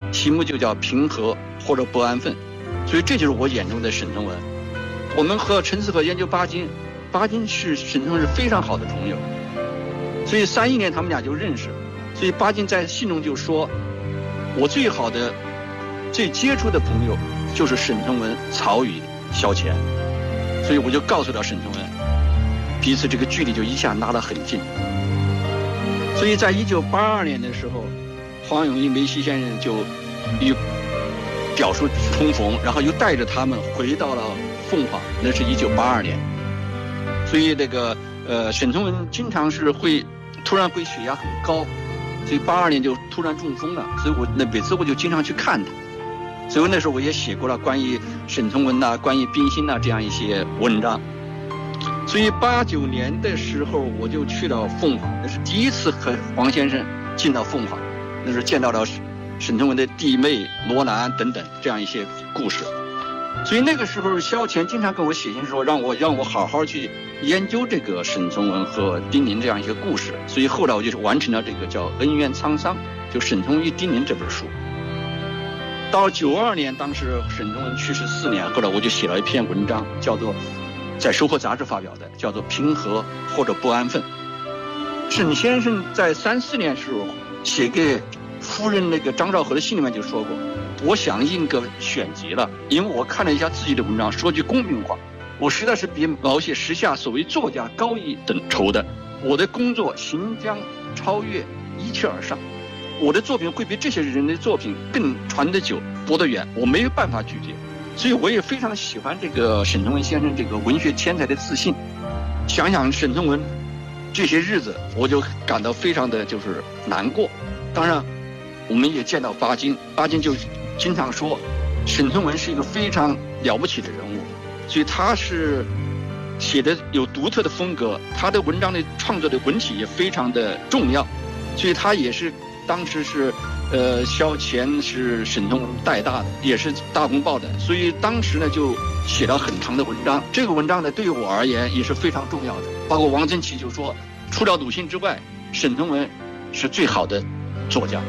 题目就叫平和或者不安分。所以这就是我眼中的沈从文。我们和陈思和研究巴金是沈从文是非常好的朋友，所以31年他们俩就认识。所以巴金在信中就说，我最好的最接触的朋友就是沈从文、曹禺、萧乾。所以我就告诉了沈从文，彼此这个距离就一下拉得很近。所以在1982年的时候，黄永义、梅西先生就与表叔重逢，然后又带着他们回到了凤凰，那是1982年。所以这个沈从文经常是突然会血压很高，所以82年就突然中风了，所以每次我就经常去看他。所以那时候我也写过了关于沈从文关于冰心这样一些文章。所以89年的时候我就去了凤凰，那是第一次和黄先生进到凤凰，那是见到了沈从文的弟妹罗兰等等这样一些故事。所以那个时候萧乾经常跟我写信说让我好好去研究这个沈从文和丁宁这样一些故事。所以后来我就完成了这个叫《恩怨沧桑》，就沈从文与丁宁这本书。到92年，当时沈从文去世4年，后来我就写了一篇文章，叫做在《收获》杂志发表的，叫做《平和或者不安分》。沈先生在34年时候写给夫人那个张兆和的信里面就说过，我想印个选集了，因为我看了一下自己的文章，说句公平话，我实在是比某些时下所谓作家高一等筹的，我的工作行将超越一切而上，我的作品会比这些人的作品更传得久播得远，我没有办法拒绝。所以我也非常喜欢这个沈从文先生这个文学天才的自信。想想沈从文这些日子，我就感到非常的就是难过。当然我们也见到巴金就经常说沈从文是一个非常了不起的人物，所以他是写的有独特的风格，他的文章的创作的文体也非常的重要，所以他也是当时是萧乾是沈从文带大的，也是大公报的，所以当时呢就写了很长的文章。这个文章呢对我而言也是非常重要的，包括王曾祺就说，除了鲁迅之外，沈从文是最好的作家。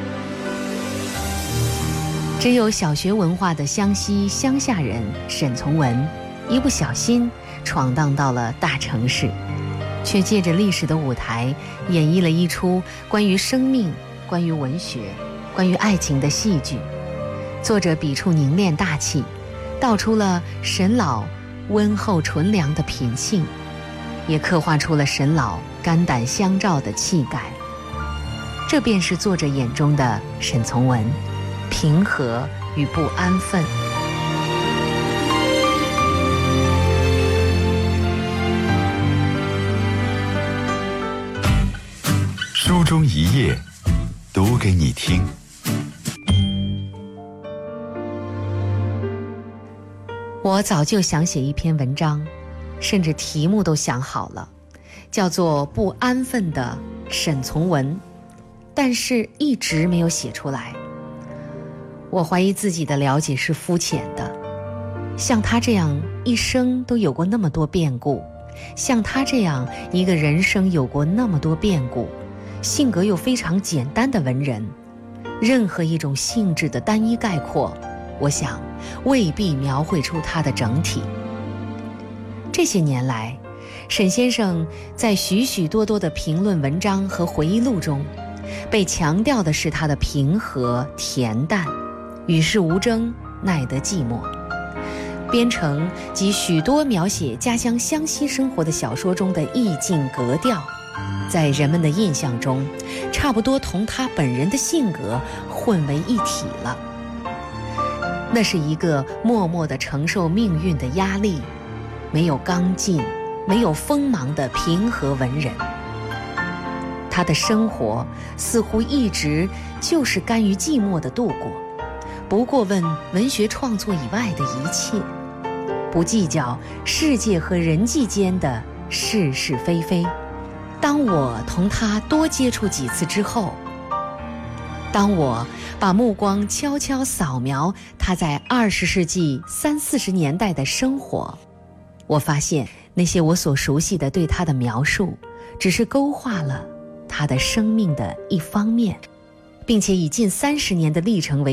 只有小学文化的湘西乡下人沈从文，一不小心闯荡到了大城市，却借着历史的舞台演绎了一出关于生命、关于文学、关于爱情的戏剧。作者笔触凝练大气，道出了沈老温厚纯良的品性，也刻画出了沈老肝胆相照的气概。这便是作者眼中的沈从文，平和与不安分。 书中一页，读给你听。 我早就想写一篇文章，甚至题目都想好了，叫做《不安分的沈从文》，但是一直没有写出来。我怀疑自己的了解是肤浅的，像他这样一生都有过那么多变故，像他这样一个人生有过那么多变故，性格又非常简单的文人，任何一种性质的单一概括，我想未必描绘出他的整体。这些年来，沈先生在许许多多的评论文章和回忆录中，被强调的是他的平和恬淡，与世无争，耐得寂寞。编成及许多描写家乡湘西生活的小说中的意境格调，在人们的印象中差不多同他本人的性格混为一体了。那是一个默默地承受命运的压力，没有刚劲，没有锋芒的平和文人。他的生活似乎一直就是甘于寂寞地度过，不过问文学创作以外的一切，不计较世界和人际间的是是非非。当我同他多接触几次之后，当我把目光悄悄扫描他在20世纪30、40年代的生活，我发现那些我所熟悉的对他的描述，只是勾画了他的生命的一方面，并且以近30年的历程为